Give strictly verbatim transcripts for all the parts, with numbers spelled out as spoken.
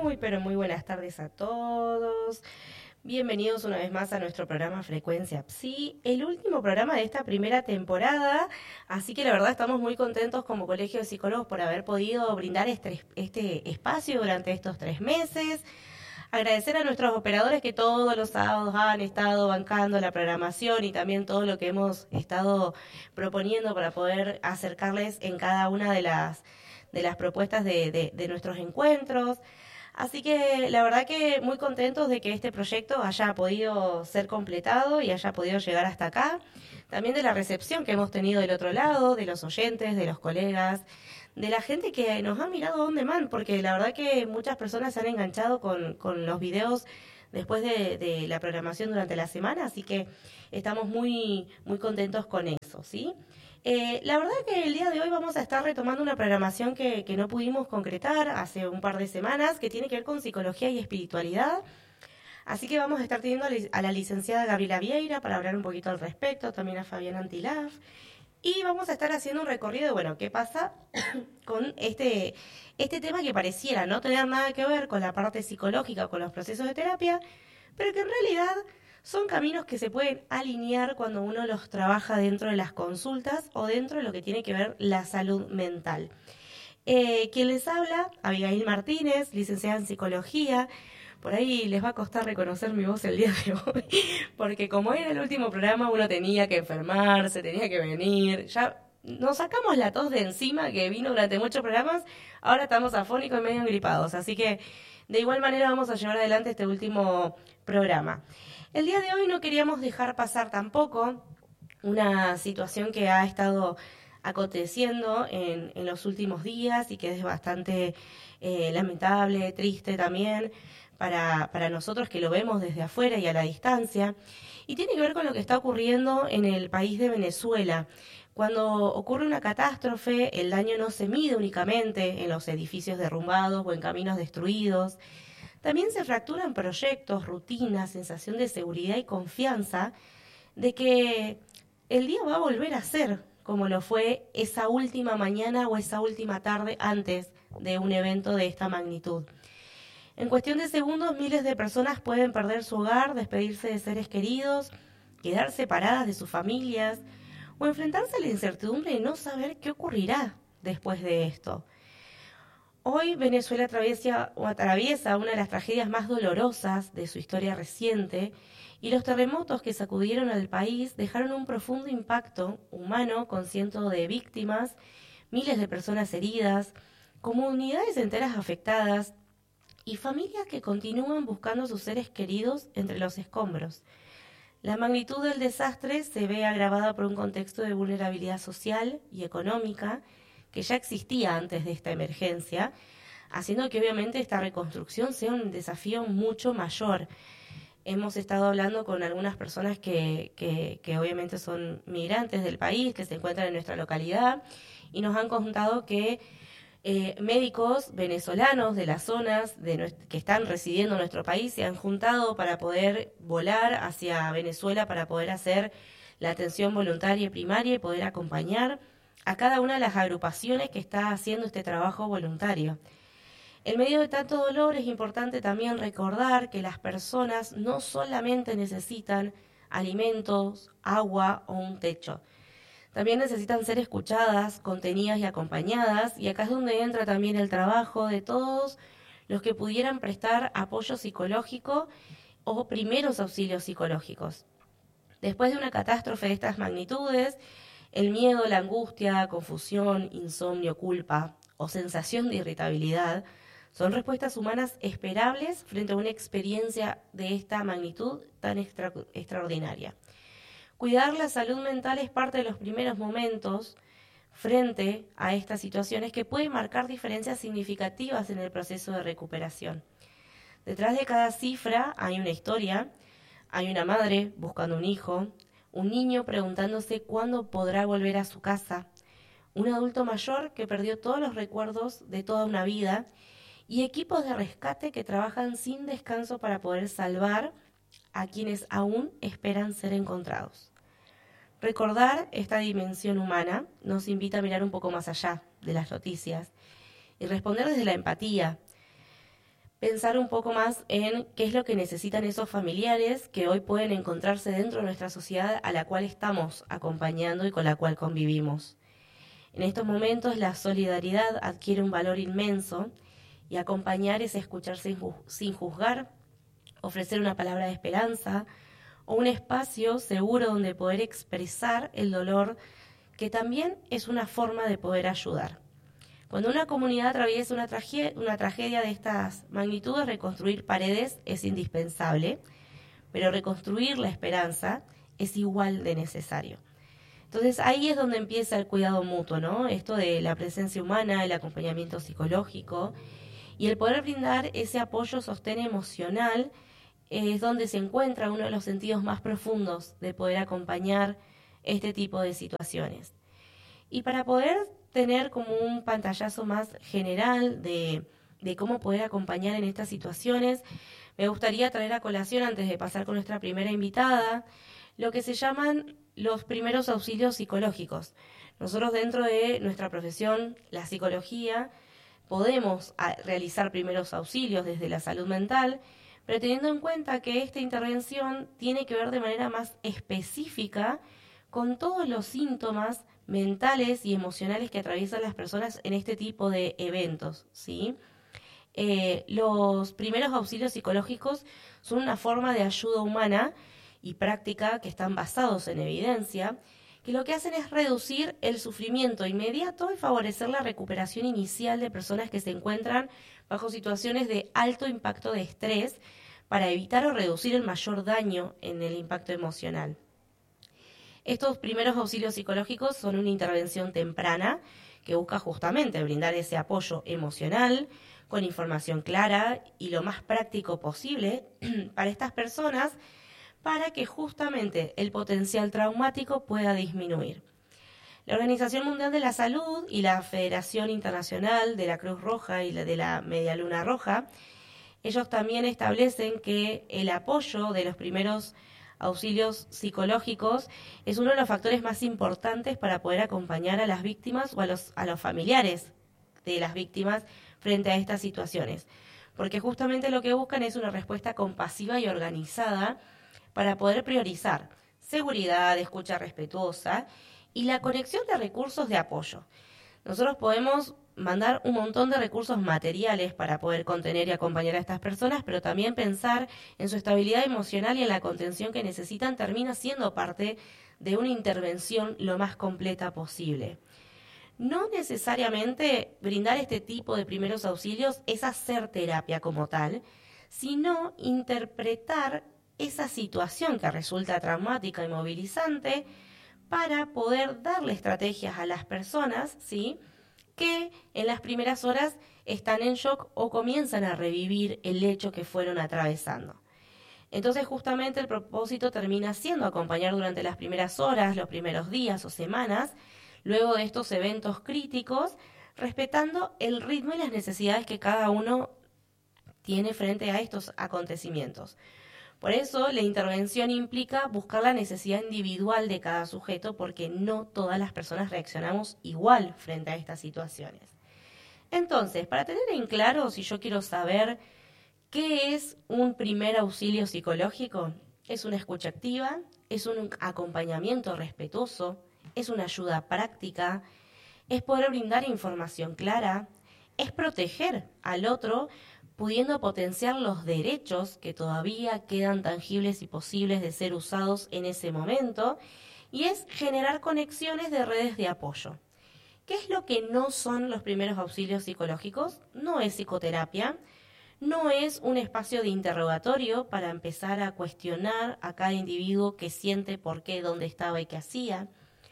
Muy, pero muy buenas tardes a todos. Bienvenidos una vez más a nuestro programa Frecuencia Psi, el último programa de esta primera temporada, así que la verdad estamos muy contentos como Colegio de Psicólogos por haber podido brindar este, este espacio durante estos tres meses. Agradecer a nuestros operadores que todos los sábados han estado bancando la programación y también todo lo que hemos estado proponiendo para poder acercarles en cada una de las, de las propuestas de, de, de nuestros encuentros. Así que la verdad que muy contentos de que este proyecto haya podido ser completado y haya podido llegar hasta acá. También de la recepción que hemos tenido del otro lado, de los oyentes, de los colegas, de la gente que nos ha mirado on demand, porque la verdad que muchas personas se han enganchado con, con los videos después de, de la programación durante la semana, así que estamos muy, muy contentos con eso, ¿sí? Eh, la verdad que el día de hoy vamos a estar retomando una programación que, que no pudimos concretar hace un par de semanas, que tiene que ver con psicología y espiritualidad. Así que vamos a estar teniendo a la licenciada Gabriela Vieira para hablar un poquito al respecto, también a Fabián Antilaf. Y vamos a estar haciendo un recorrido de, bueno, qué pasa con este, este tema que pareciera no tener nada que ver con la parte psicológica o con los procesos de terapia, pero que en realidad son caminos que se pueden alinear cuando uno los trabaja dentro de las consultas o dentro de lo que tiene que ver la salud mental. Eh, quien les habla, Abigail Martínez, licenciada en psicología. Por ahí les va a costar reconocer mi voz el día de hoy, porque como era el último programa uno tenía que enfermarse, tenía que venir, ya nos sacamos la tos de encima que vino durante muchos programas, ahora estamos afónicos y medio engripados, así que de igual manera vamos a llevar adelante este último programa. El día de hoy no queríamos dejar pasar tampoco una situación que ha estado aconteciendo en, en los últimos días y que es bastante eh, lamentable, triste también, Para, para nosotros que lo vemos desde afuera y a la distancia, y tiene que ver con lo que está ocurriendo en el país de Venezuela. Cuando ocurre una catástrofe, el daño no se mide únicamente en los edificios derrumbados o en caminos destruidos. También se fracturan proyectos, rutinas, sensación de seguridad y confianza de que el día va a volver a ser como lo fue esa última mañana o esa última tarde antes de un evento de esta magnitud. En cuestión de segundos, miles de personas pueden perder su hogar, despedirse de seres queridos, quedar separadas de sus familias o enfrentarse a la incertidumbre de no saber qué ocurrirá después de esto. Hoy Venezuela atraviesa, o atraviesa una de las tragedias más dolorosas de su historia reciente y los terremotos que sacudieron al país dejaron un profundo impacto humano con cientos de víctimas, miles de personas heridas, comunidades enteras afectadas, y familias que continúan buscando a sus seres queridos entre los escombros. La magnitud del desastre se ve agravada por un contexto de vulnerabilidad social y económica que ya existía antes de esta emergencia, haciendo que obviamente esta reconstrucción sea un desafío mucho mayor. Hemos estado hablando con algunas personas que, que, que obviamente son migrantes del país, que se encuentran en nuestra localidad, y nos han contado que Eh, médicos venezolanos de las zonas de nuestro, que están residiendo en nuestro país se han juntado para poder volar hacia Venezuela para poder hacer la atención voluntaria y primaria y poder acompañar a cada una de las agrupaciones que está haciendo este trabajo voluntario. En medio de tanto dolor es importante también recordar que las personas no solamente necesitan alimentos, agua o un techo. También necesitan ser escuchadas, contenidas y acompañadas, y acá es donde entra también el trabajo de todos los que pudieran prestar apoyo psicológico o primeros auxilios psicológicos. Después de una catástrofe de estas magnitudes, el miedo, la angustia, confusión, insomnio, culpa o sensación de irritabilidad son respuestas humanas esperables frente a una experiencia de esta magnitud tan extra, extraordinaria. Cuidar la salud mental es parte de los primeros momentos frente a estas situaciones que pueden marcar diferencias significativas en el proceso de recuperación. Detrás de cada cifra hay una historia, hay una madre buscando un hijo, un niño preguntándose cuándo podrá volver a su casa, un adulto mayor que perdió todos los recuerdos de toda una vida y equipos de rescate que trabajan sin descanso para poder salvar a quienes aún esperan ser encontrados. Recordar esta dimensión humana nos invita a mirar un poco más allá de las noticias y responder desde la empatía, pensar un poco más en qué es lo que necesitan esos familiares que hoy pueden encontrarse dentro de nuestra sociedad a la cual estamos acompañando y con la cual convivimos. En estos momentos la solidaridad adquiere un valor inmenso y acompañar es escuchar sin juzgar, ofrecer una palabra de esperanza o un espacio seguro donde poder expresar el dolor, que también es una forma de poder ayudar. Cuando una comunidad atraviesa una, trage- una tragedia de estas magnitudes, reconstruir paredes es indispensable, pero reconstruir la esperanza es igual de necesario. Entonces ahí es donde empieza el cuidado mutuo, ¿no? Esto de la presencia humana, el acompañamiento psicológico y el poder brindar ese apoyo, sostén emocional, es donde se encuentra uno de los sentidos más profundos de poder acompañar este tipo de situaciones. Y para poder tener como un pantallazo más general de, de cómo poder acompañar en estas situaciones, me gustaría traer a colación, antes de pasar con nuestra primera invitada, lo que se llaman los primeros auxilios psicológicos. Nosotros dentro de nuestra profesión, la psicología, podemos realizar primeros auxilios desde la salud mental, pero teniendo en cuenta que esta intervención tiene que ver de manera más específica con todos los síntomas mentales y emocionales que atraviesan las personas en este tipo de eventos, ¿sí? Eh, los primeros auxilios psicológicos son una forma de ayuda humana y práctica que están basados en evidencia, que lo que hacen es reducir el sufrimiento inmediato y favorecer la recuperación inicial de personas que se encuentran bajo situaciones de alto impacto de estrés para evitar o reducir el mayor daño en el impacto emocional. Estos primeros auxilios psicológicos son una intervención temprana que busca justamente brindar ese apoyo emocional con información clara y lo más práctico posible para estas personas, para que justamente el potencial traumático pueda disminuir. La Organización Mundial de la Salud y la Federación Internacional de la Cruz Roja y la de la Media Luna Roja, ellos también establecen que el apoyo de los primeros auxilios psicológicos es uno de los factores más importantes para poder acompañar a las víctimas o a los, a los familiares de las víctimas frente a estas situaciones, porque justamente lo que buscan es una respuesta compasiva y organizada para poder priorizar seguridad, escucha respetuosa y la conexión de recursos de apoyo. Nosotros podemos mandar un montón de recursos materiales para poder contener y acompañar a estas personas, pero también pensar en su estabilidad emocional y en la contención que necesitan termina siendo parte de una intervención lo más completa posible. No necesariamente brindar este tipo de primeros auxilios es hacer terapia como tal, sino interpretar esa situación que resulta traumática y movilizante para poder darle estrategias a las personas, ¿sí?, que en las primeras horas están en shock o comienzan a revivir el hecho que fueron atravesando. Entonces justamente el propósito termina siendo acompañar durante las primeras horas, los primeros días o semanas, luego de estos eventos críticos, respetando el ritmo y las necesidades que cada uno tiene frente a estos acontecimientos. Por eso la intervención implica buscar la necesidad individual de cada sujeto, porque no todas las personas reaccionamos igual frente a estas situaciones. Entonces, para tener en claro, si yo quiero saber qué es un primer auxilio psicológico, es una escucha activa, es un acompañamiento respetuoso, es una ayuda práctica, es poder brindar información clara, es proteger al otro, pudiendo potenciar los derechos que todavía quedan tangibles y posibles de ser usados en ese momento, y es generar conexiones de redes de apoyo. ¿Qué es lo que no son los primeros auxilios psicológicos? No es psicoterapia, no es un espacio de interrogatorio para empezar a cuestionar a cada individuo qué siente, por qué, dónde estaba y qué hacía.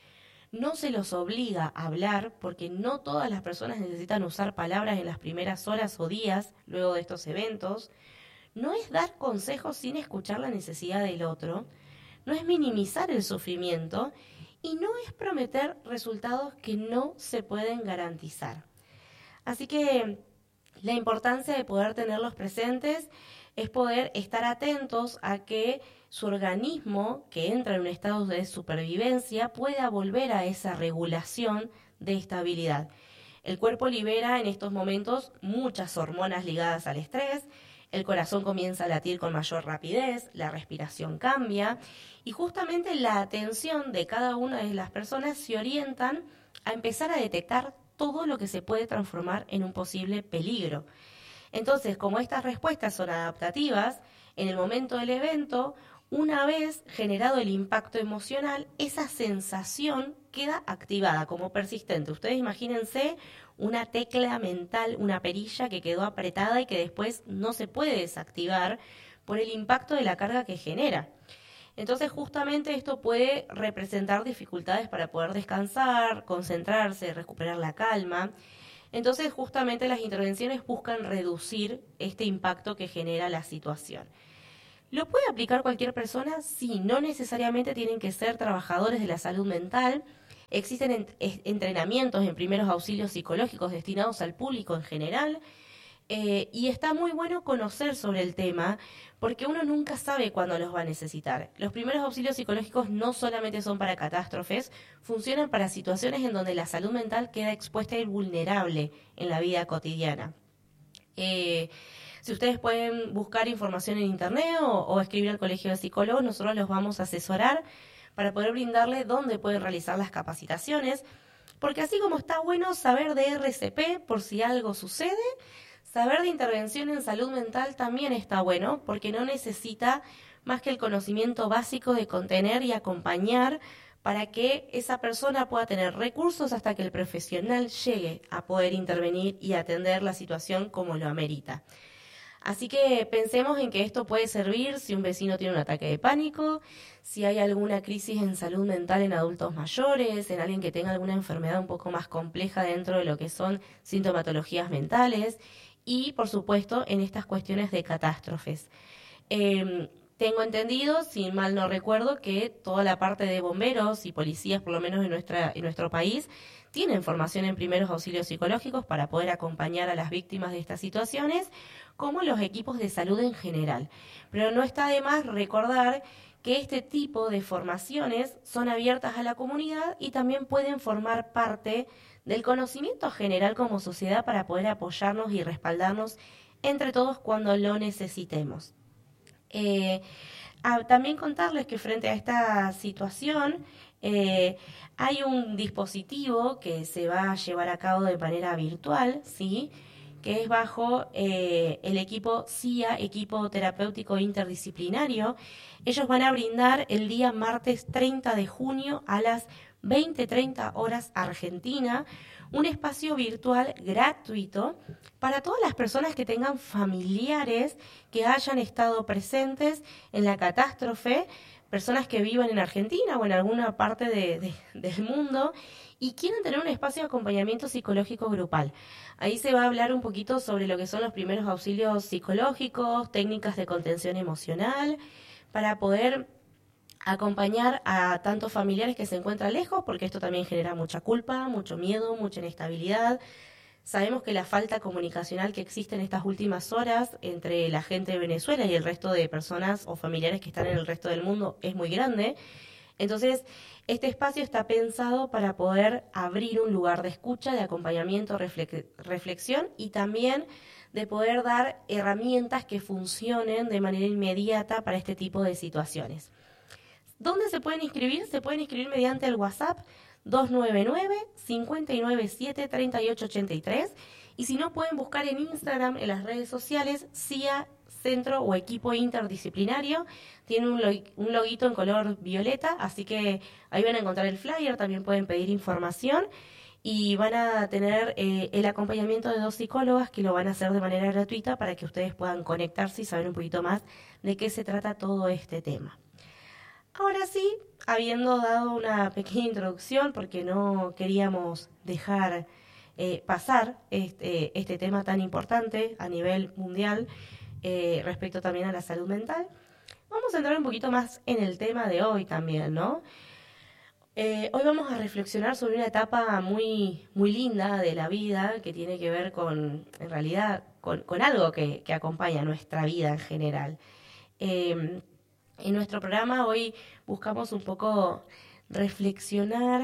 No se los obliga a hablar, porque no todas las personas necesitan usar palabras en las primeras horas o días luego de estos eventos. No es dar consejos sin escuchar la necesidad del otro. No es minimizar el sufrimiento y no es prometer resultados que no se pueden garantizar. Así que la importancia de poder tenerlos presentes es poder estar atentos a que su organismo, que entra en un estado de supervivencia, pueda volver a esa regulación de estabilidad. El cuerpo libera en estos momentos muchas hormonas ligadas al estrés, el corazón comienza a latir con mayor rapidez, la respiración cambia y justamente la atención de cada una de las personas se orientan a empezar a detectar todo lo que se puede transformar en un posible peligro. Entonces, como estas respuestas son adaptativas, en el momento del evento, una vez generado el impacto emocional, esa sensación queda activada como persistente. Ustedes imagínense una tecla mental, una perilla que quedó apretada y que después no se puede desactivar por el impacto de la carga que genera. Entonces, justamente esto puede representar dificultades para poder descansar, concentrarse, recuperar la calma. Entonces, justamente las intervenciones buscan reducir este impacto que genera la situación. ¿Lo puede aplicar cualquier persona? Sí, no necesariamente tienen que ser trabajadores de la salud mental. Existen ent- entrenamientos en primeros auxilios psicológicos destinados al público en general. Eh, y está muy bueno conocer sobre el tema porque uno nunca sabe cuándo los va a necesitar. Los primeros auxilios psicológicos no solamente son para catástrofes, funcionan para situaciones en donde la salud mental queda expuesta y vulnerable en la vida cotidiana. Eh, si ustedes pueden buscar información en internet o, o escribir al Colegio de Psicólogos, nosotros los vamos a asesorar para poder brindarles dónde pueden realizar las capacitaciones, porque así como está bueno saber de R C P por si algo sucede, saber de intervención en salud mental también está bueno, porque no necesita más que el conocimiento básico de contener y acompañar para que esa persona pueda tener recursos hasta que el profesional llegue a poder intervenir y atender la situación como lo amerita. Así que pensemos en que esto puede servir si un vecino tiene un ataque de pánico, si hay alguna crisis en salud mental en adultos mayores, en alguien que tenga alguna enfermedad un poco más compleja dentro de lo que son sintomatologías mentales y, por supuesto, en estas cuestiones de catástrofes. Eh, tengo entendido, si mal no recuerdo, que toda la parte de bomberos y policías, por lo menos en, nuestra, en nuestro país, tienen formación en primeros auxilios psicológicos para poder acompañar a las víctimas de estas situaciones, como los equipos de salud en general. Pero no está de más recordar que este tipo de formaciones son abiertas a la comunidad y también pueden formar parte del conocimiento general como sociedad para poder apoyarnos y respaldarnos entre todos cuando lo necesitemos. Eh, a, también contarles que frente a esta situación eh, hay un dispositivo que se va a llevar a cabo de manera virtual, ¿sí?, que es bajo eh, el equipo C I A, Equipo Terapéutico Interdisciplinario. Ellos van a brindar el día martes treinta de junio a las veinte treinta horas Argentina, un espacio virtual gratuito para todas las personas que tengan familiares que hayan estado presentes en la catástrofe, personas que vivan en Argentina o en alguna parte de, de, del mundo y quieren tener un espacio de acompañamiento psicológico grupal. Ahí se va a hablar un poquito sobre lo que son los primeros auxilios psicológicos, técnicas de contención emocional, para poder acompañar a tantos familiares que se encuentran lejos, porque esto también genera mucha culpa, mucho miedo, mucha inestabilidad. Sabemos que la falta comunicacional que existe en estas últimas horas entre la gente de Venezuela y el resto de personas o familiares que están en el resto del mundo es muy grande. Entonces, este espacio está pensado para poder abrir un lugar de escucha, de acompañamiento, reflex- reflexión y también de poder dar herramientas que funcionen de manera inmediata para este tipo de situaciones. ¿Dónde se pueden inscribir? Se pueden inscribir mediante el WhatsApp dos nueve nueve, cinco nueve siete, tres ocho ocho tres y si no pueden buscar en Instagram, en las redes sociales, C I A Centro o Equipo Interdisciplinario. Tiene un, log, un loguito en color violeta, así que ahí van a encontrar el flyer, también pueden pedir información y van a tener eh, el acompañamiento de dos psicólogas que lo van a hacer de manera gratuita para que ustedes puedan conectarse y saber un poquito más de qué se trata todo este tema. Ahora sí, habiendo dado una pequeña introducción, porque no queríamos dejar eh, pasar este, este tema tan importante a nivel mundial eh, respecto también a la salud mental, vamos a entrar un poquito más en el tema de hoy también, ¿no? Eh, hoy vamos a reflexionar sobre una etapa muy, muy linda de la vida que tiene que ver con, en realidad, con, con algo que, que acompaña nuestra vida en general. Eh, En nuestro programa hoy buscamos un poco reflexionar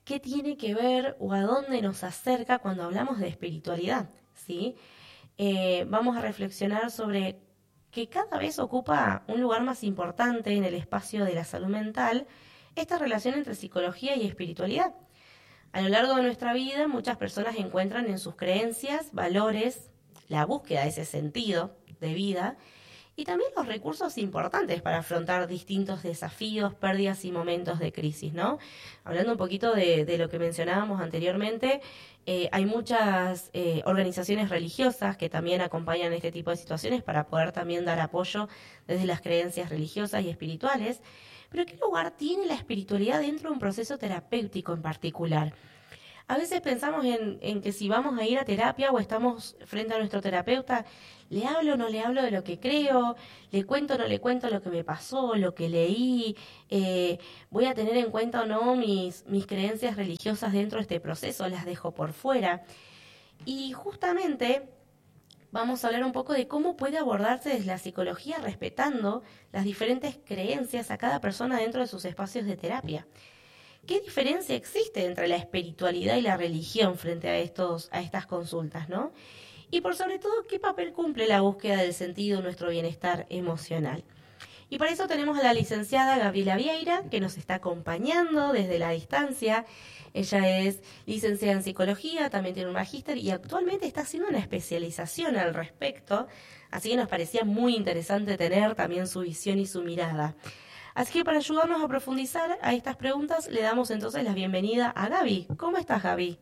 qué tiene que ver o a dónde nos acerca cuando hablamos de espiritualidad, ¿sí? Eh, vamos a reflexionar sobre que cada vez ocupa un lugar más importante en el espacio de la salud mental esta relación entre psicología y espiritualidad. A lo largo de nuestra vida, muchas personas encuentran en sus creencias, valores, la búsqueda de ese sentido de vida y también los recursos importantes para afrontar distintos desafíos, pérdidas y momentos de crisis, ¿no? Hablando un poquito de, de lo que mencionábamos anteriormente, eh, hay muchas eh, organizaciones religiosas que también acompañan este tipo de situaciones para poder también dar apoyo desde las creencias religiosas y espirituales. Pero ¿qué lugar tiene la espiritualidad dentro de un proceso terapéutico en particular? A veces pensamos en, en que si vamos a ir a terapia o estamos frente a nuestro terapeuta, ¿le hablo o no le hablo de lo que creo? ¿Le cuento o no le cuento lo que me pasó, lo que leí? Eh, ¿Voy a tener en cuenta o no mis, mis creencias religiosas dentro de este proceso? ¿Las dejo por fuera? Y justamente vamos a hablar un poco de cómo puede abordarse desde la psicología respetando las diferentes creencias a cada persona dentro de sus espacios de terapia. ¿Qué diferencia existe entre la espiritualidad y la religión frente a estos, a estas consultas, ¿no? Y por sobre todo, ¿qué papel cumple la búsqueda del sentido de nuestro bienestar emocional? Y para eso tenemos a la licenciada Gabriela Vieira, que nos está acompañando desde la distancia. Ella es licenciada en psicología, también tiene un magíster y actualmente está haciendo una especialización al respecto. Así que nos parecía muy interesante tener también su visión y su mirada. Así que para ayudarnos a profundizar a estas preguntas, le damos entonces la bienvenida a Gaby. ¿Cómo estás, Gaby?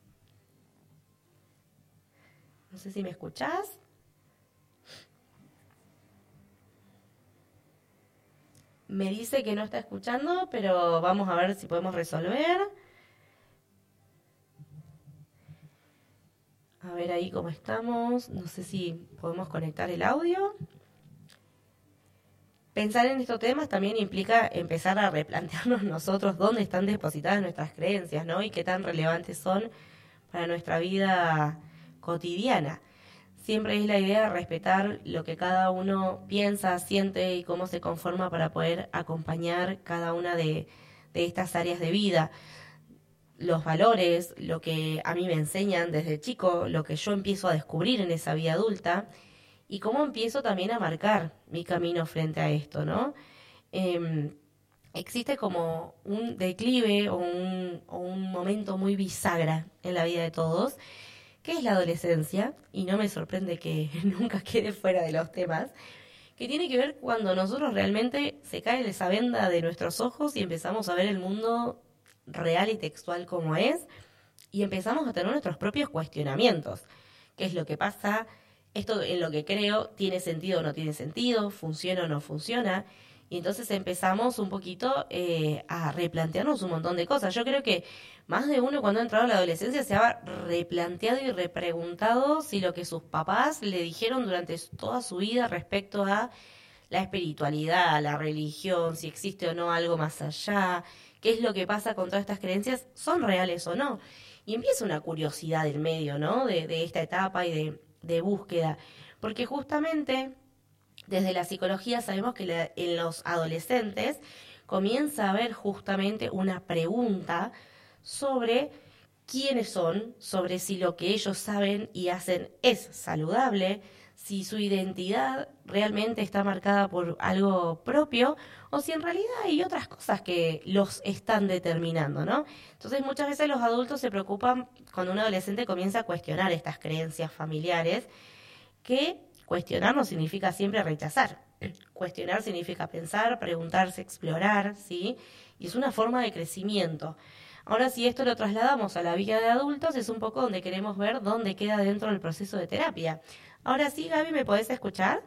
No sé si me escuchás. Me dice que no está escuchando, pero vamos a ver si podemos resolver. A ver ahí cómo estamos. No sé si podemos conectar el audio. Pensar en estos temas también implica empezar a replantearnos nosotros dónde están depositadas nuestras creencias, ¿no? Y qué tan relevantes son para nuestra vida cotidiana. Siempre es la idea de respetar lo que cada uno piensa, siente y cómo se conforma para poder acompañar cada una de, de estas áreas de vida. Los valores, lo que a mí me enseñan desde chico, lo que yo empiezo a descubrir en esa vida adulta y cómo empiezo también a marcar mi camino frente a esto, ¿no? Eh, existe como un declive o un, o un momento muy bisagra en la vida de todos, que es la adolescencia, y no me sorprende que nunca quede fuera de los temas, que tiene que ver cuando nosotros realmente se cae esa venda de nuestros ojos y empezamos a ver el mundo real y textual como es, y empezamos a tener nuestros propios cuestionamientos. ¿Qué es lo que pasa? ¿Esto en lo que creo tiene sentido o no tiene sentido? ¿Funciona o no funciona? Y entonces empezamos un poquito eh, a replantearnos un montón de cosas. Yo creo que más de uno cuando ha entrado a la adolescencia se ha replanteado y repreguntado si lo que sus papás le dijeron durante toda su vida respecto a la espiritualidad, la religión, si existe o no algo más allá, qué es lo que pasa con todas estas creencias, son reales o no. Y empieza una curiosidad del medio, ¿no? De, de esta etapa y de, de búsqueda. Porque justamente desde la psicología sabemos que la, en los adolescentes comienza a haber justamente una pregunta sobre quiénes son, sobre si lo que ellos saben y hacen es saludable, si su identidad realmente está marcada por algo propio o si en realidad hay otras cosas que los están determinando, ¿no? Entonces muchas veces los adultos se preocupan cuando un adolescente comienza a cuestionar estas creencias familiares, que cuestionar no significa siempre rechazar. Cuestionar significa pensar, preguntarse, explorar, ¿sí? Y es una forma de crecimiento. Ahora, si esto lo trasladamos a la vida de adultos, es un poco donde queremos ver dónde queda dentro del proceso de terapia. Ahora sí, Gaby, ¿me podés escuchar?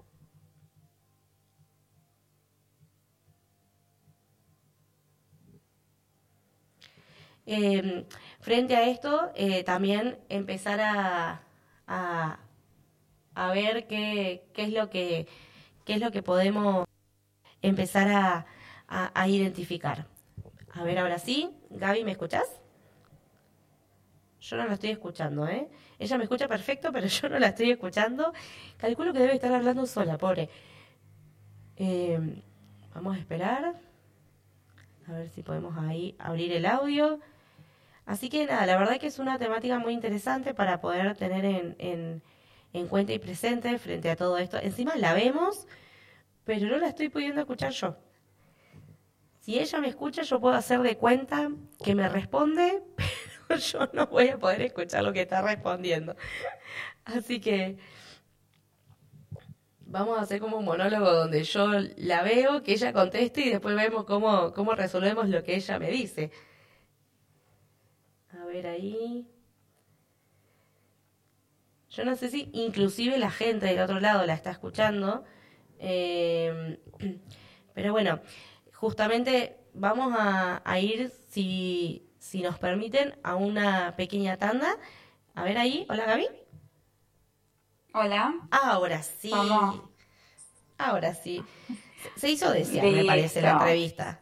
Eh, frente a esto, eh, también empezar a, a, a ver qué, qué es lo que, qué es lo que podemos empezar a, a, a identificar. A ver, ahora sí. Gaby, ¿me escuchás? Yo no la estoy escuchando, ¿eh? Ella me escucha perfecto, pero yo no la estoy escuchando. Calculo que debe estar hablando sola, pobre. Eh, vamos a esperar. A ver si podemos ahí abrir el audio. Así que nada, la verdad que es una temática muy interesante para poder tener en, en, en cuenta y presente frente a todo esto. Encima la vemos, pero no la estoy pudiendo escuchar yo. Si ella me escucha, yo puedo hacer de cuenta que me responde, pero yo no voy a poder escuchar lo que está respondiendo. Así que vamos a hacer como un monólogo donde yo la veo, que ella conteste y después vemos cómo, cómo resolvemos lo que ella me dice. A ver ahí. Yo no sé si inclusive la gente del otro lado la está escuchando. Eh, pero bueno, justamente vamos a, a ir, si, si nos permiten, a una pequeña tanda. A ver ahí. Hola, Gaby. Hola, Ahora sí. vamos. Ahora sí. Se hizo desear, me parece, la Listo. entrevista.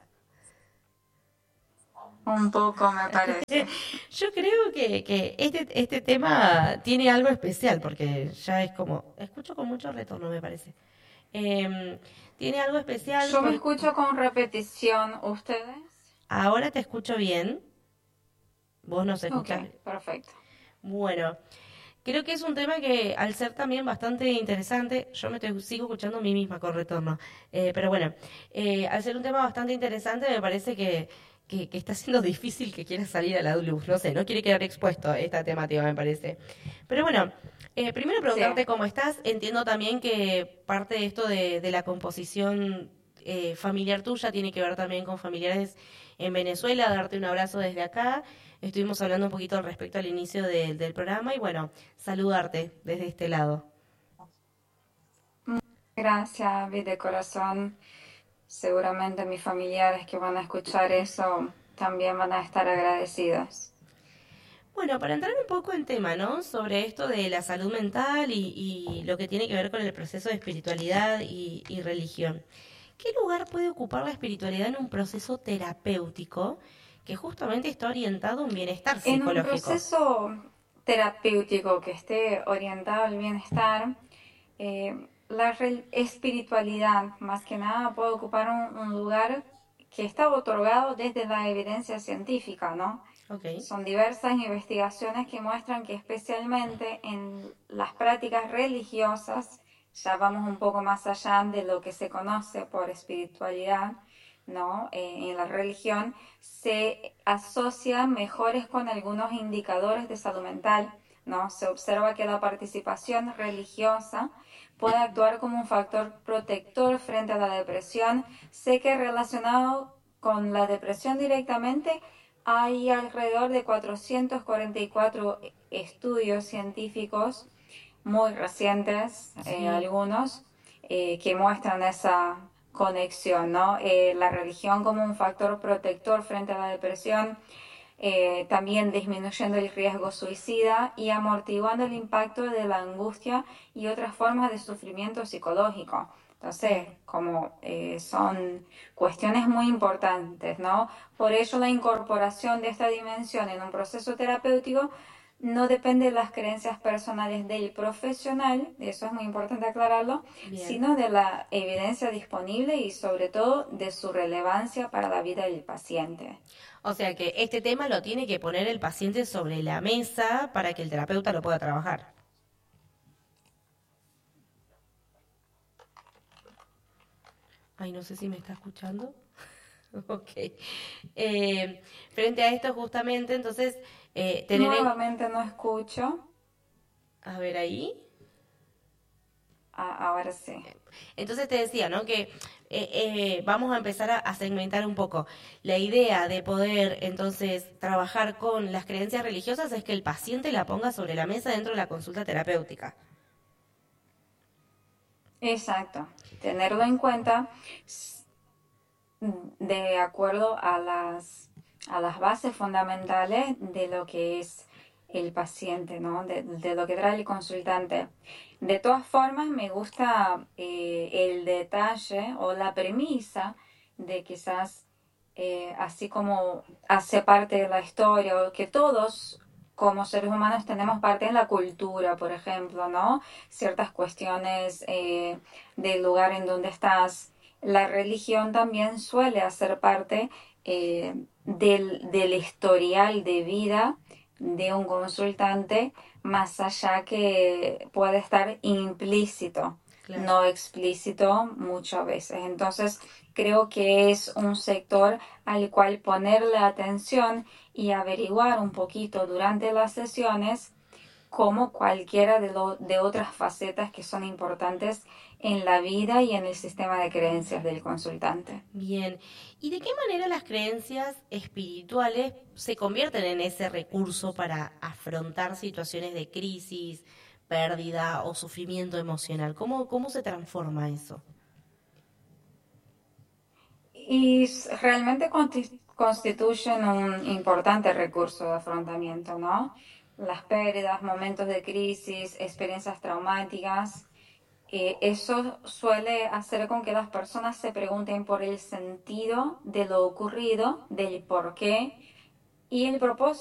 Un poco me parece. Yo creo que, que este, este tema tiene algo especial, porque ya es como, escucho con mucho retorno, me parece. Em, tiene algo especial Yo me porque escucho con repetición. ¿Ustedes? ahora te escucho bien, vos nos Ok, escuchás. perfecto. Bueno, creo que es un tema que al ser también bastante interesante, yo me estoy- sigo escuchando a mí misma con retorno, eh, pero bueno, eh, al ser un tema bastante interesante me parece que, que, que está siendo difícil que quiera salir a la luz, no sé, no quiere quedar expuesto a esta temática me parece. Pero bueno, eh, primero Sí. preguntarte cómo estás, entiendo también que parte de esto de, de la composición eh, familiar tuya tiene que ver también con familiares en Venezuela, darte un abrazo desde acá. Estuvimos hablando un poquito al respecto al inicio de- del programa y bueno, saludarte desde este lado. Gracias, vi de corazón. Seguramente mis familiares que van a escuchar eso también van a estar agradecidos. Bueno, para entrar un poco en tema, ¿no? Sobre esto de la salud mental y, y lo que tiene que ver con el proceso de espiritualidad y, y religión. ¿Qué lugar puede ocupar la espiritualidad en un proceso terapéutico que justamente está orientado a un bienestar En un psicológico? proceso terapéutico que esté orientado al bienestar, eh, la re- espiritualidad, más que nada, puede ocupar un, un lugar que está otorgado desde la evidencia científica, ¿no? Ok, Son diversas investigaciones que muestran que especialmente en las prácticas religiosas, ya vamos un poco más allá de lo que se conoce por espiritualidad, ¿no? Eh, en la religión se asocia mejores con algunos indicadores de salud mental, ¿no? Se observa que la participación religiosa puede actuar como un factor protector frente a la depresión. Sé que relacionado con la depresión directamente hay alrededor de cuatrocientos cuarenta y cuatro estudios científicos muy recientes, eh, sí. algunos, eh, que muestran esa conexión, ¿no? Eh, la religión como un factor protector frente a la depresión, eh, también disminuyendo el riesgo suicida y amortiguando el impacto de la angustia y otras formas de sufrimiento psicológico. Entonces, Claro. como eh, son cuestiones muy importantes, ¿no? Por ello, la incorporación de esta dimensión en un proceso terapéutico no depende de las creencias personales del profesional, eso es muy importante aclararlo, Bien. sino de la evidencia disponible y sobre todo de su relevancia para la vida del paciente. O sea que este tema lo tiene que poner el paciente sobre la mesa para que el terapeuta lo pueda trabajar. Ay, no sé si me está escuchando. Ok. Eh, frente a esto, justamente, entonces, eh, tener en... Nuevamente no escucho. A ver ahí. Ah, ahora sí. Entonces te decía, ¿no? Que eh, eh, vamos a empezar a, a segmentar un poco. La idea de poder, entonces, trabajar con las creencias religiosas es que el paciente la ponga sobre la mesa dentro de la consulta terapéutica. Exacto. Tenerlo en cuenta de acuerdo a las, a las bases fundamentales de lo que es el paciente, ¿no? De, de lo que trae el consultante. De todas formas, me gusta eh, el detalle o la premisa de quizás, eh, así como hace parte de la historia, o que todos como seres humanos tenemos parte en la cultura, por ejemplo, ¿no? Ciertas cuestiones eh, del lugar en donde estás, la religión también suele hacer parte eh, del, del historial de vida de un consultante, más allá que puede estar implícito, Claro. no explícito muchas veces. Entonces, creo que es un sector al cual ponerle atención y averiguar un poquito durante las sesiones, como cualquiera de, lo, de otras facetas que son importantes en la vida y en el sistema de creencias del consultante. Bien. ¿Y de qué manera las creencias espirituales se convierten en ese recurso para afrontar situaciones de crisis, pérdida o sufrimiento emocional? ¿Cómo, cómo se transforma eso? Y realmente constituyen un importante recurso de afrontamiento, ¿no? Las pérdidas, momentos de crisis, experiencias traumáticas. Eh, eso suele hacer con que las personas se pregunten por el sentido de lo ocurrido, del por qué y el propósito